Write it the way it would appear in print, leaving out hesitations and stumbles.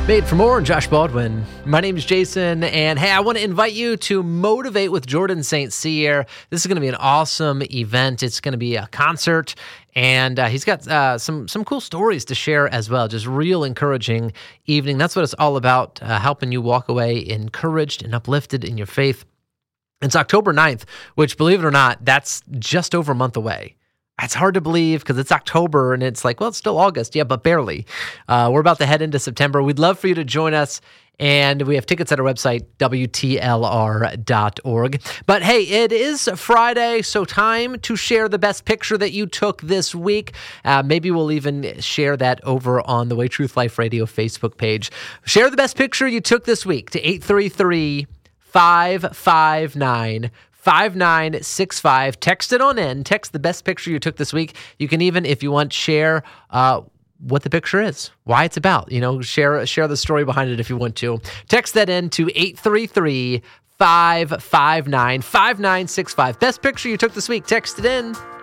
Made for More, Josh Baldwin. My name is Jason, and hey, I want to invite you to Motivate with Jordan St. Cyr. This is going to be an awesome event. It's going to be a concert, and he's got some cool stories to share as well. Just real encouraging evening. That's what it's all about, helping you walk away encouraged and uplifted in your faith. It's October 9th, which, believe it or not, that's just over a month away. It's hard to believe because it's October and it's like, well, it's still August. Yeah, but barely. We're about to head into September. We'd love for you to join us. And we have tickets at our website, WTLR.org. But hey, it is Friday, so time to share the best picture that you took this week. Maybe we'll even share that over on the Way Truth Life Radio Facebook page. Share the best picture you took this week to 833-559-5965. Text it on in. Text the best picture you took this week. You can even, if you want, share what the picture is, why it's about. Share the story behind it if you want to. Text that in to 833-559-5965. Best picture you took this week. Text it in.